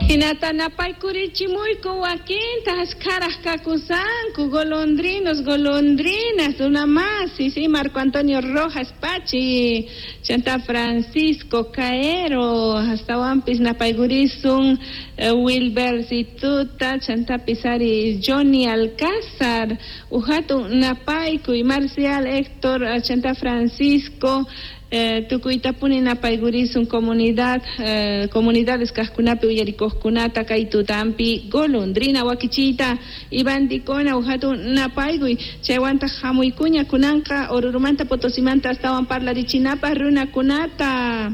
Hinata napay kurichimuyku wakintas karaj kakusanku golondrinas una más sí Marco Antonio Rojas Pachi Santa Francisco Caero hasta Wampis napay gurisun Wilber Situta Santa Pisari Johnny Alcázar Ujatu napayku y Marcial Héctor Santa Francisco Tukuitapuni napaygurisun comunidades kaskunapi uyarikoskunata kay tutampi golondrina wakichita ibandikona ujatu napayguy chaywanta hamuykuña kunanqa Orurumanta Potosimanta astawan parlarichinapas runakunata.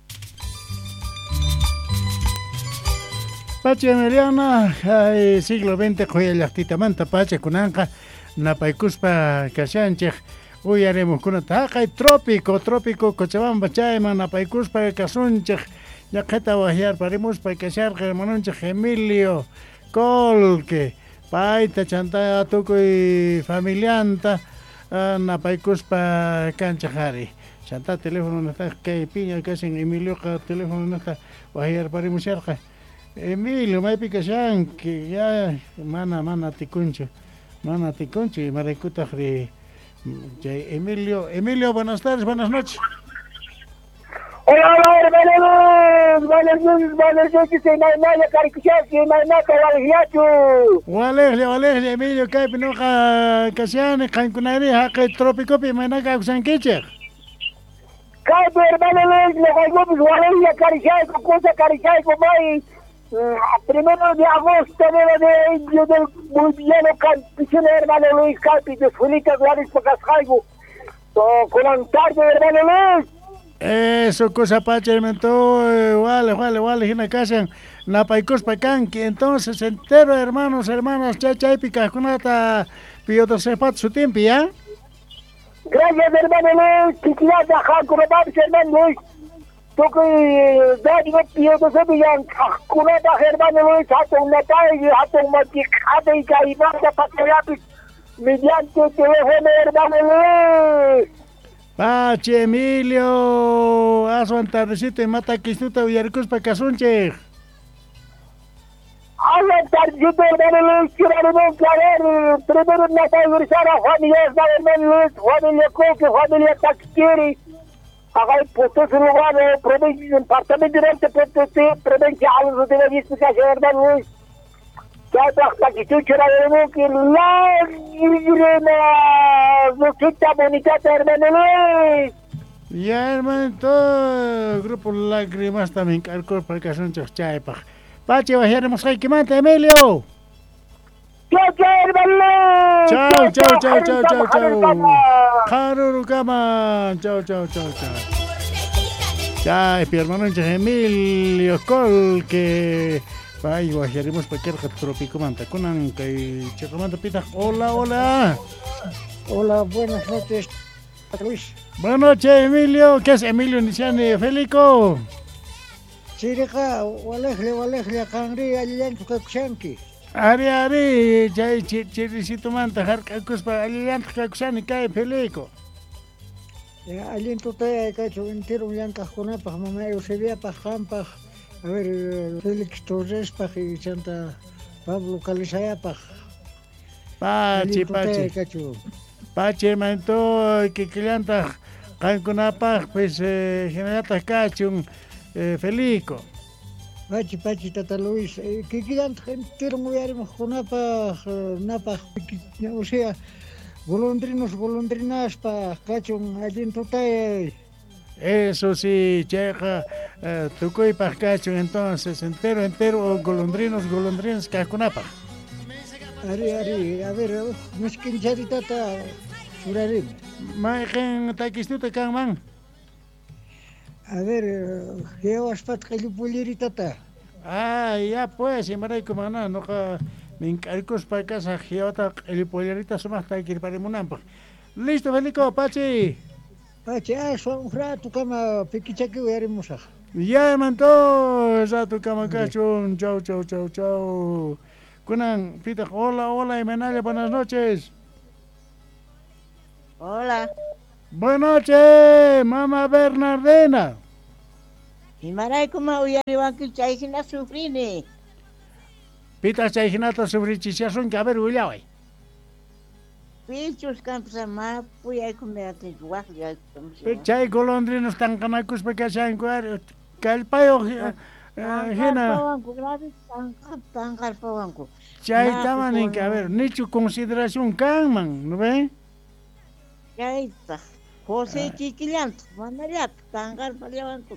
Pachi Emiliana siglo XX quyallaqtitamanta pacha kunanqa napaykuspa kashanchik uyaremos kunata haqay trópico Cochabamba chayman napaykuspa kasunchik ñaqeta wahyarparimuspa kasharqa hermanunchik Emilio Colque payta chanta tukuy familianta napaykuspa kanchik ari chanta teléfono nata kay piña kasin Emilioqa teléfono nata wahyarparimusharqa Emilio maypi kashanki ya mana tikunchu maraykutaq Emilio, buenas tardes, buenas noches. Hola, buenas noches, Naya Caricuchaki, Naya Walejle, Emilio, kay pinoja kasiane, kankunari, haqe trópico, pimanaka, usankiche. Kay, hermano, Walejle Carichaco, cosa Carichaco, mai. Primero de agosto del Mundial Campeón hermano Luis Calpi de Fulita Gladys Pacasjaigo con tarde hermano Luis eso cosa pacha mentó vale hina casan napaikos pacanqui entonces entero hermanas chachay picascunata piyoto sepat su tiempo ya gracias hermano Luis Kikilata Janko hermano Luis Toki dadi piyoto sebiyan kunata hermano Luis hatong natay hatong magkikade kaibanda pakyapit mediante teléfono hermano Luis. Pachi Emilio, aswan tardecito y mata kistuta uyaricus pa kasunche. Aswan tardecito hermano Luis, quiero claro, primero natay gurisara familia hermano Luis, familia Coque, familia Taxquiri. Acá puesto su lugar de departamento de provincia a los de la disputación hermano Luis. Que hasta que tú quieras ver que la irena visita bonita hermano Luis. Ya hermano, todo grupo lágrimas también calcul para que son chaypa. Pachi bajaremos ahí que manta Emilio. Chao hermano. Chao. Haruru kama. Chao. Chao, mi hermano Emilio Colque. Ay, guajaremos cualquier trópico manta. Kunan kay chacamanta pita. Hola. Hola, buenas noches, Luis. Buenas noches, Emilio. ¿Qué es Emilio Niciani Felico? Chirica, walejle, cangri, alianto kakushanki. Ari, chay chirisito manta, harkakuspa alianto kakusani kay Felico. Alianto te cacho entero alianto kunapaj, mamá Eusebia pajampaj, a ver, Félix Torres paj y Santa Pablo Calizayapaj. Pachi, hermanito, que clienta cankunapaj, pues generata cachun Felico. Pachi, tata Luis, que clienta entero muy arimo kunapaj, napaj, o sea, golondrinas pa cachun alianto te. Eso sí, cheja, tucoy pascacho, entonces, entero, golondrinos, cascunapa. Ari, a ver, miskin charita ta surarim. Majen taquistuta kan man. A ver, yo aspat calipulirita ta. Ya pues, y maray kumana, no ka mincarcos pa casa, geota calipulirita sumas taquir para munampa. Listo, Felico, Pachi. Pachi, un rato kama pikichaki uyarimusaj. Ya manto, rato kama cachun, chau. Kunan, pita, hola, Imenaya, buenas noches. Hola. Buenas noches, mamá Bernardina. Imaray kuma uyariwanki chaykina sufrini. Pita chay hinata sufrichichasun que a ver willaway. Pichos campos amapu y comer atenjuak ya. Chay golondrinos tan canacus porque chay cuar calpayo hina. Tan carpawanku. Chay taman en que a ver, nicho consideración canman, ¿no ve? Ya está. José Chiquillanto, mandaría tan carpawanku.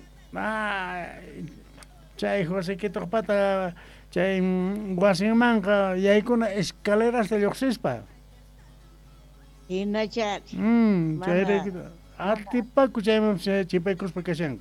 Chay José que topata chay guasimanga y hay con escaleras de Yoxispa. Hinachat. Chay atipaku chay chipecos porque sean.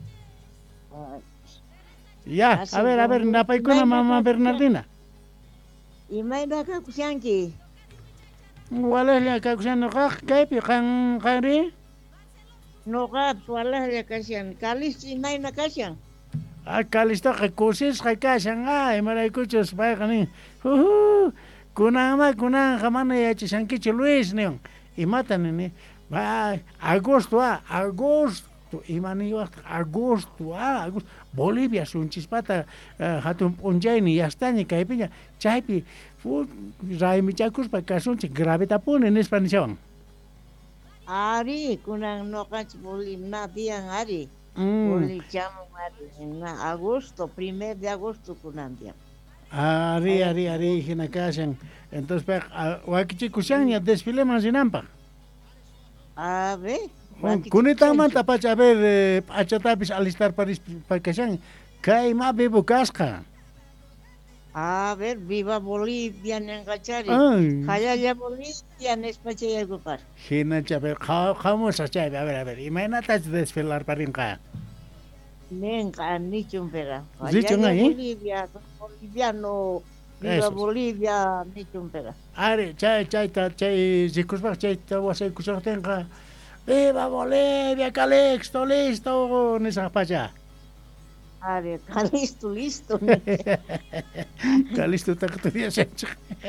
Ya, a ver, napaikuna mamá Bernardina. Y maina kakushanki. Wala kakusan no kaipi kangari. No gat wala ya kashan. Kalis y maina kashan. Kalista kakusis kakashan maray kuchos paikani. Kunama kamana ya chisanki Luis neon. Y matan ni. Agosto. Imani agosto. Bolivia sun chispata hatun unjaini yastani kaipinya chaipi raimi chakus pa kasunchi gravita pun en español. Ari kunang nokach boli na diang ari. Boli chamo ari na agosto, 1 de agosto kunang diang. Ari hinakasan. Entonces pa wakichi kusanya desfile mansinampa. A ver. Kunita manta pa ver achatapis alistar para kasan. Kai ma bebo casca. A ver, viva Bolivia nengachari. Kaya ya Bolivia nespachaya gupar. Hina chaber, vamos a chaber, a ver. Imagínate desfilar para inca. Nenga ni chumpera. Dicho ahí. Bolivia, boliviano. Viva Bolivia ni chumpera. Are, chay, zikusbak chay tawasay kusatenga. Viva Bolivia, Calixto, listo, nesa pacha. Are, listo. Calisto está que todavía se echa.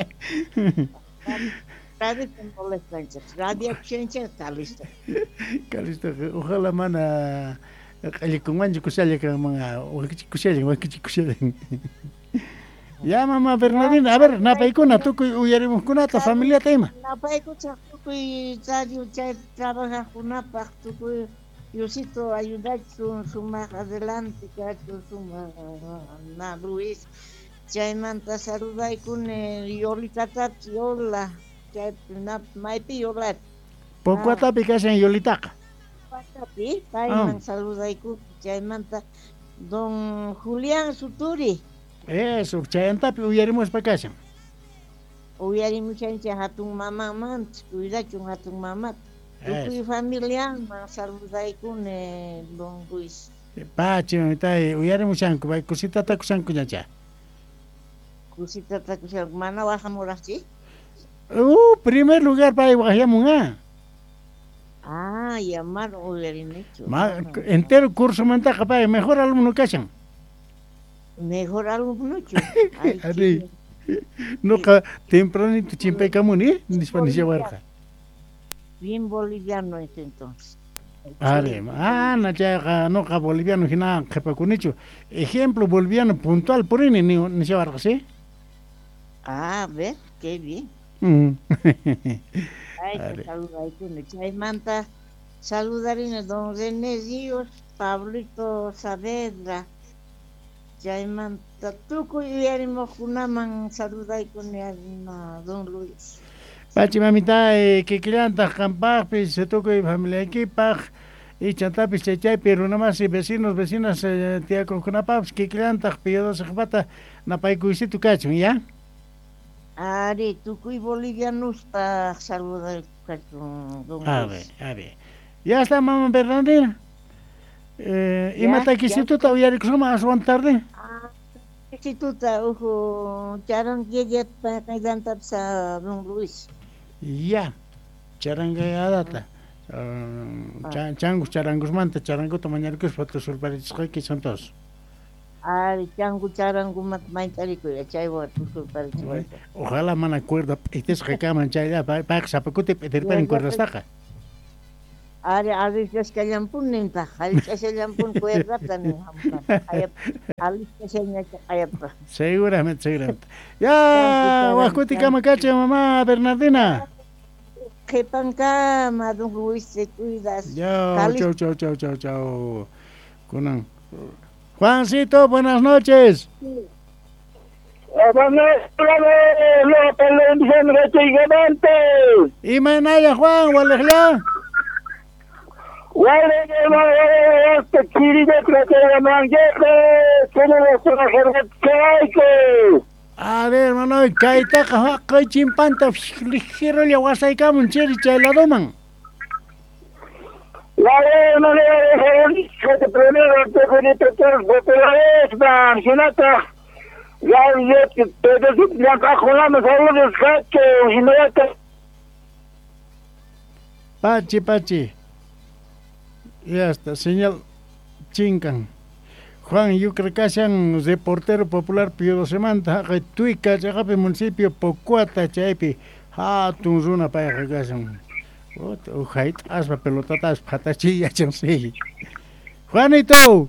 Radio con las canchas. Radio Chencha, Calisto. Calisto, ojalá mana. Kali kumanji kusali ka mga kusali. Ya mamá Bernardina, a ver, napaikuna tukuy uyarimos kunata familia tema. Napaikucha tukuy radio chay trabaja kunapa tukuy Diosito ayudar su más adelante que su na Luis. Chay manta saluday kun yolita yola chay na maipi yola. Poco atapi kasan yolitaka. Tapi man saluday kun chay manta don Julián Suturi. Eso, chay antapi uyarimos pa kasan. Uyarimos chay hatun mama man, cuida chung hatun mama. Tu familia man saluday kun don Luis. Pachi, uyarimos chanku, kusita ta kusan kunyacha. Kusita ta kusan mana wahamurachi? Primer lugar para Guayamunga. Llamar uyarinicho. Entero curso manta capaz, mejor alumno kasan. Mejor alumno chu. Ari. No tempranito chimpe kamuni, nispanisha warja. Bien boliviano es entonces. Are, no boliviano hina kapakunicho. Ejemplo boliviano puntual por ni se warja, ¿sí? Ve, qué bien. Saludar con chay manta. Saludar en don René Ríos, Pablito Saavedra. Chay manta tuku yarimo kunaman saludar con don Luis. Pachi mamita que clienta campapis se toco y familia equipa y chantapis chay pero nada más vecinas tía con kunapaps que clienta piodos se jpata na paikuisi tu cacho, ¿ya? Ari, tukuy bolivianos para saludar con don Luis. A ver. Ya está mamá Bernardina. Y mata que si tú te voy a recordar más tarde. Si tú te charan que para que a don Luis. Ya, charanga data. Changus charangos manta charango tamañar que es para tus sorpresas que son todos. Changu charango mat maitarico ya chaiwa tus sorpresas. Ojalá man acuerdo, este es que caman chaya para que sapacute peter para encuerdas taja. Aliskas ninta, aliskas cuerda ni aliskas Seguramente. Ya, Huascuti Camacache, mamá Bernardina. Que panca, madun Luis, te cuidas. Chau. Kunan. Juancito, buenas noches. Y Manaya Juan, Walejla. A ver, hermano, caita caja chimpanta ligero le guasai camun cheri chailadoman. La no le dejar primero te bonito que la es Sonata. Ya te ya cajolamos a los gatos y no te Pachi. Ya está, señal chincan. Juan, yo creo que sean reportero popular Pío 2 Semanta, que tuica, chacape municipio Pocuata, chaipi, tunzuna para que sean. Ujait, aspa pelotatas, patachilla, chansi. Juanito.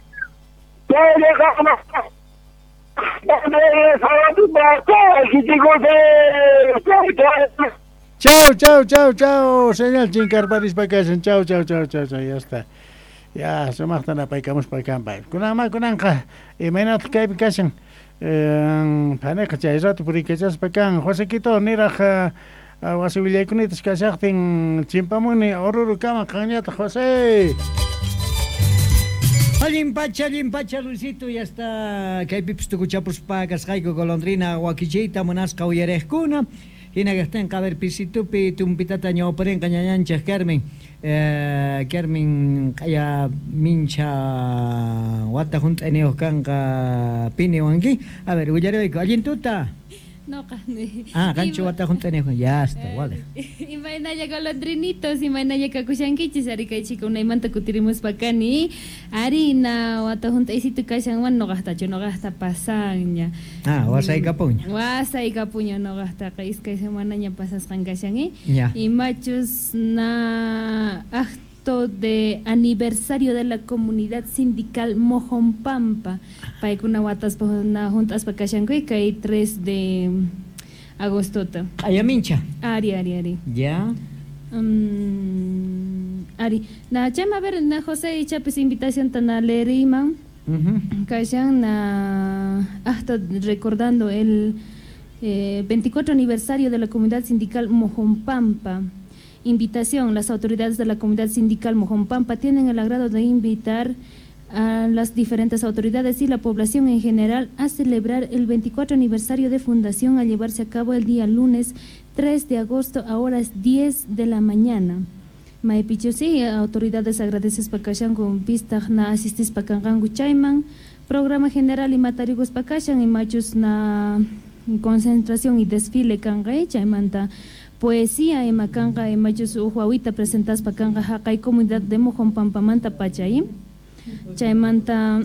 Chao, señal chincar paris para que sean, chao, ya está. Ya, se matan a paicamos para campar. Kunanga, y menat que picasen. Paneca, ya es rato por que ya es pecan. José Quito, nira, Guasibilya Kunitas, que se hacen chimpamuni, oruru cama, cañata, José. Limpacha, Luisito, ya está. Que hay pips tu cuchapus pagas, jaico golondrina, guaquichita, monasca, uyerescuna. Hina que estén caber pisitupi, tumpitata ñoperen, cañañanchas, Carmen. Carmen kaya mincha wata junta eneo kanka pini wangi. A ver, uyareiko, ¿alguien tuta? No, gancho wata junta eneo, ya está, vale. Imaynaya golondrinitos, imaynaya kakushankichis, ari kay chica una imanta kutirimus pakani, harina wata junta isitu kashan wan no gasta pasaña. Wasay kapuña. Wasay kapuña no gasta kay semana ña pasas kankashan ya. Y machos na acto de aniversario de la comunidad sindical Mojompampa. Paikuna watas na juntas pakashankuy kay 3 de agosto. Ayamincha. Ari. Ya. Ari. Na chama ver na José Chapes invitación tan lerima. Kashan na hasta recordando el 24 aniversario de la comunidad sindical Mojompampa. Invitación, las autoridades de la comunidad sindical Mojompampa tienen el agrado de invitar a las diferentes autoridades y la población en general a celebrar el 24 aniversario de fundación a llevarse a cabo el día lunes 3 de agosto a horas 10 de la mañana. Maipichosi, autoridades agradeces pakashan con pistas na asistis pakangangu chayman, programa general y matarigos pakashan y machos na concentración y desfile kangay chaymanta. Poesía y macanga y machos uhuawita presentas pakanga hakay comunidad de Mojompampamanta pachay. Chaymanta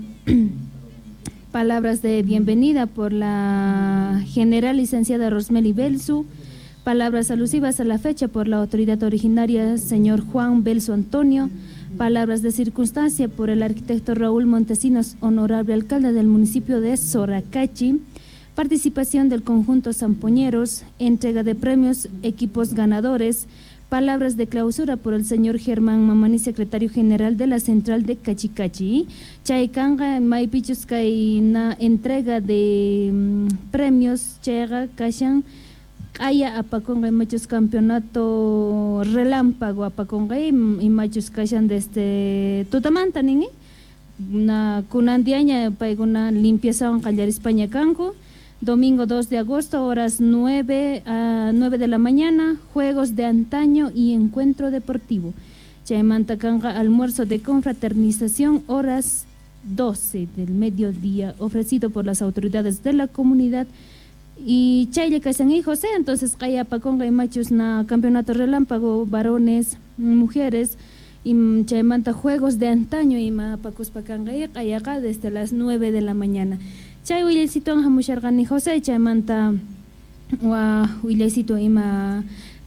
palabras de bienvenida por la general licenciada Rosmeli Belsu, palabras alusivas a la fecha por la autoridad originaria señor Juan Belsu Antonio, palabras de circunstancia por el arquitecto Raúl Montesinos, honorable alcalde del municipio de Soracachi, participación del conjunto Zampoñeros, entrega de premios, equipos ganadores, palabras de clausura por el señor Germán Mamani, secretario general de la central de Cachicachi. Chaykanga maipichus kay na entrega de premios chega kashan kaya apakonga machos campeonato relámpago apakonga y machos kashan desde Tutamanta ningi na kunandiaña paiguna limpieza en Callar España Canco. Domingo 2 de agosto, horas 9 a 9 de la mañana, juegos de antaño y encuentro deportivo. Chaymantacanga, almuerzo de confraternización, horas 12 del mediodía, ofrecido por las autoridades de la comunidad. Y Chayle Casaní José, entonces Kaya Paconga y machos na campeonato relámpago, varones, mujeres, y Chaymanta juegos de antaño y Mapacos Pacanga y Kayaga desde las 9 de la mañana. Chay Willecito Hamushargani José, Chaymanta wa Willecito ima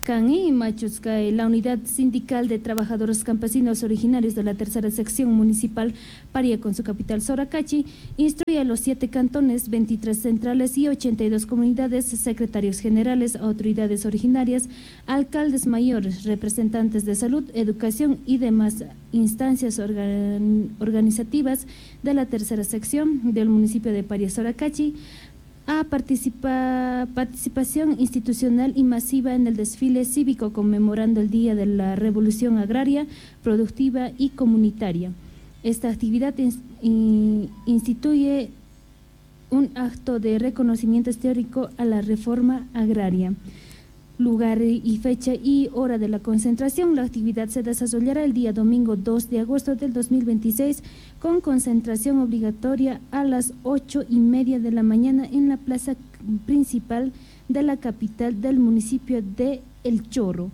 Cani Machuscay, la Unidad Sindical de Trabajadores Campesinos Originarios de la Tercera Sección Municipal Paria con su capital Soracachi, instruye a los 7 cantones, 23 centrales y 82 comunidades, secretarios generales, autoridades originarias, alcaldes mayores, representantes de salud, educación y demás instancias organizativas de la Tercera Sección del municipio de Paria Soracachi, a participación institucional y masiva en el desfile cívico conmemorando el Día de la Revolución Agraria, Productiva y Comunitaria. Esta actividad instituye un acto de reconocimiento histórico a la reforma agraria. Lugar y fecha y hora de la concentración. La actividad se desarrollará el día domingo 2 de agosto del 2026 con concentración obligatoria a las 8:30 de la mañana en la plaza principal de la capital del municipio de El Chorro.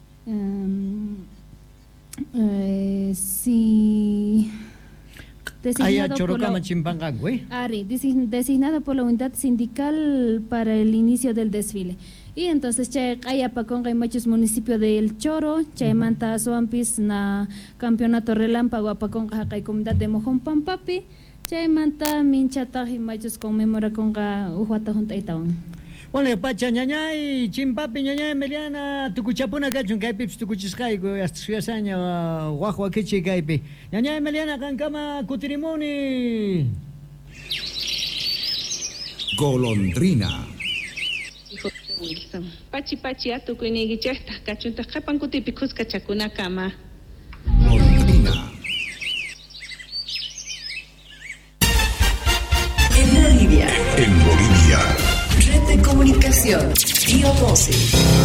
Designado por la unidad sindical para el inicio del desfile. Y entonces hay muchos municipios de El Chorro, manta suampis na campeonato relámpago apaconga hay comunidad de Mojón Pampapi, manta minchata y machos conmemora conga uhuata junta itawan. Bueno, pacha ñañay, chimpapi ñañay Meliana, tukuchapuna kachun kaypips tukuchisqay hasta suyasaña guajua kichi kaypi. Ñañay Meliana kankama kutirimuni. Golondrina. Pachi atu kuinigi chesta kachunta kapan kutipi kuska chakuna kama. Golondrina. En Bolivia. Red de comunicación. Biovoce.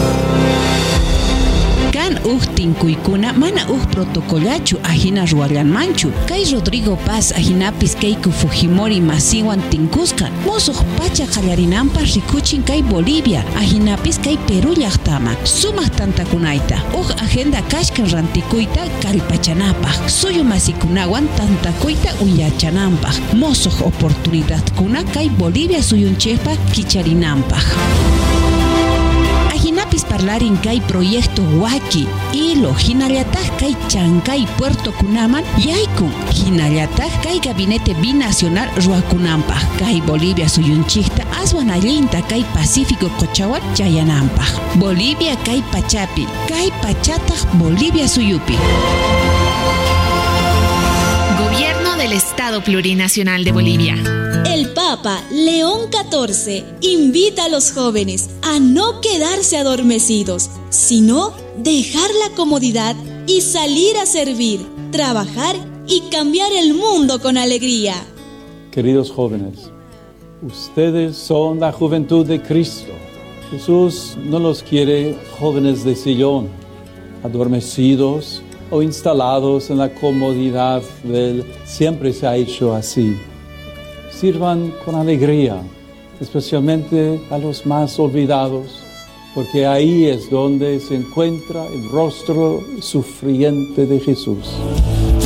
Kan tinkuykuna mana protocolachu ajina ruallan manchu. Kay Rodrigo Paz ajinapis kayku Fujimori masiwan tinkuskan. Mosuq pacha qallarinanpas rikuchin kay Bolivia, ajinapis kay Perú llaqtama. Sumaq tantakunayta. Agenda kashkan rantikuyta kallpachanapaq. Suyu masikunawan tantakuyta uyachananpaq. Mosuq oportunidadkuna kay Bolivia suyunchikpa kicharinanpaq. Ajinapis parlarin kay proyecto Waki hilo hinallataj kay Chancay Puerto Kunaman yaykun hinallataj kay gabinete binacional ruakunanpaq kay Bolivia suyunchikta aswan allinta kay Pacífico Cochawan chayananpaq. Bolivia kay pachapi kay pachataj Bolivia suyupi. Gobierno del Estado Plurinacional de Bolivia. El Papa León XIV invita a los jóvenes a no quedarse adormecidos, sino dejar la comodidad y salir a servir, trabajar y cambiar el mundo con alegría. Queridos jóvenes, ustedes son la juventud de Cristo. Jesús no los quiere jóvenes de sillón, adormecidos o instalados en la comodidad del siempre se ha hecho así. Sirvan con alegría, especialmente a los más olvidados, porque ahí es donde se encuentra el rostro sufriente de Jesús.